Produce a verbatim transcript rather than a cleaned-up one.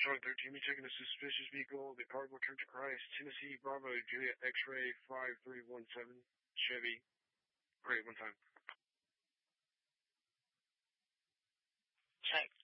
Charlie thirteen, be checking a suspicious vehicle, the cargo returned to Christ, Tennessee, Bravo, Juliet, X-ray five three one seven, Chevy. Great, one time. Check.